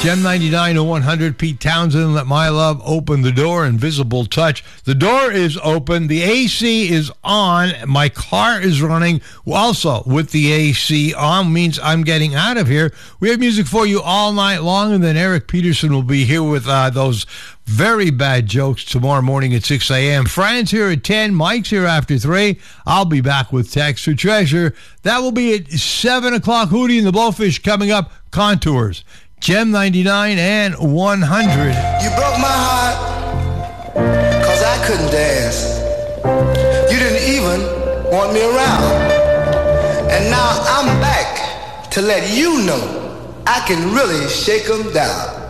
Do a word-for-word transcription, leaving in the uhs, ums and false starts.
Gem ninety-nine to one hundred, Pete Townsend, Let My Love Open the Door, Invisible Touch. The door is open. The A C is on. My car is running. Also, with the A C on means I'm getting out of here. We have music for you all night long, and then Eric Peterson will be here with uh, those very bad jokes tomorrow morning at six a.m. Fran's here at ten. Mike's here after three. I'll be back with Text for Treasure. That will be at seven o'clock. Hootie and the Blowfish coming up. Contours. Gem ninety-nine and one hundred. You broke my heart because I couldn't dance. You didn't even want me around. And now I'm back to let you know I can really shake 'em down.